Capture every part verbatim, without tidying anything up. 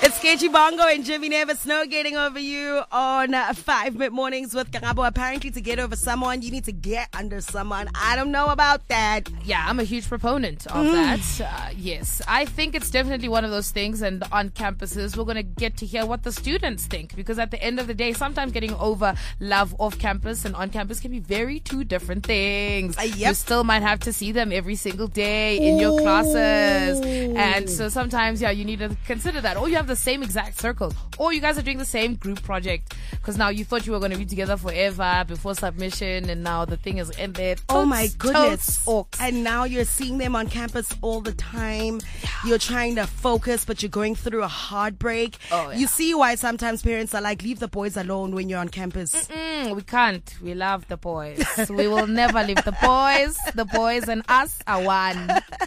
It's Sketchy Bongo and Jimmy Never Snow getting over you on uh, five Mid Mornings with Karabo. Apparently, to get over someone, you need to get under someone. I don't know about that. Yeah, I'm a huge proponent of mm. that. Uh, yes, I think it's definitely one of those things. And on campuses, we're going to get to hear what the students think. Because at the end of the day, sometimes getting over love off campus and on campus can be very two different things. Uh, yep. You still might have to see them every single day in Ooh. your classes. And so sometimes, yeah, you need to consider that. Or you have the same exact circle, or you guys are doing the same group project because now you thought you were going to be together forever before submission, and now the thing is ended. Totes, oh my goodness. And now you're seeing them on campus all the time. Yeah. You're trying to focus, but you're going through a heartbreak. Oh, yeah. You see why sometimes parents are like, leave the boys alone when you're on campus. Mm-mm, we can't. We love the boys. We will never leave the boys. The boys and us are one.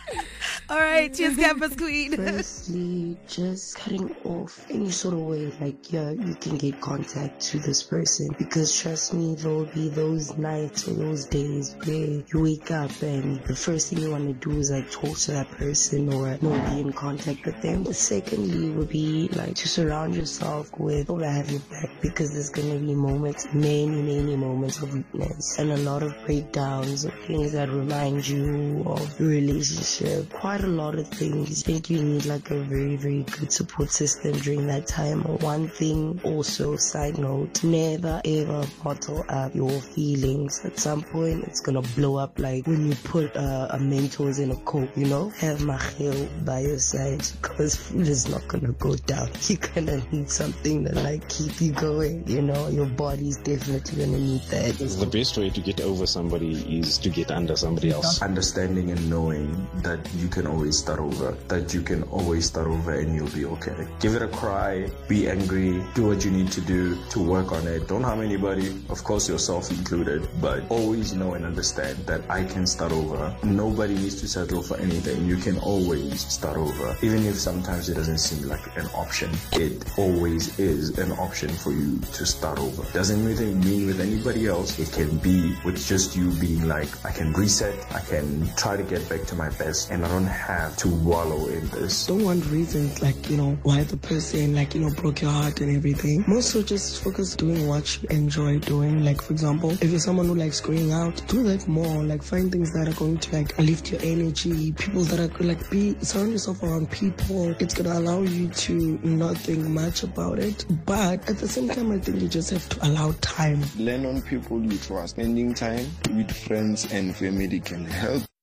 All right, cheers, Campus Queen. Firstly, just cutting off any sort of way, like, yeah, you can get contact to this person, because trust me, there will be those nights or those days where you wake up and the first thing you want to do is like talk to that person or not be in contact with them. Secondly, would be like to surround yourself with people that have your back, because there's going to be moments, many, many moments of weakness and a lot of breakdowns of things that remind you of the relationship. Quite a lot of things. I think you need like a very, very good support system during that time. One thing also, side note, never ever bottle up your feelings. At some point it's gonna blow up, like when you put uh, a Mentos in a Coke, you know. Have Mahil by your side, because food is not gonna go down. You're gonna need something to like keep you going, you know. Your body's definitely gonna need that. The best way to get over somebody is to get under somebody else. Understanding and knowing that you can always start over, that you can always start over and you'll be okay. Give it a cry, be angry, do what you need to do to work on it. Don't harm anybody, of course yourself included, but always know and understand that I can start over. Nobody needs to settle for anything. You can always start over. Even if sometimes it doesn't seem like an option, it always is an option for you to start over. Doesn't really mean with anybody else. It can be with just you being like, I can reset, I can try to get back to my best, and I don't have to wallow in this. Don't want reasons like, you know, why the person like, you know, broke your heart and everything. More so just focus doing what you enjoy doing. Like, for example, if you're someone who likes going out, do that more. Like, find things that are going to like lift your energy, people that are like, be surround yourself around people. It's gonna allow you to not think much about it, but at the same time I think you just have to allow time. Learn on people you trust. Spending time with friends and family can help.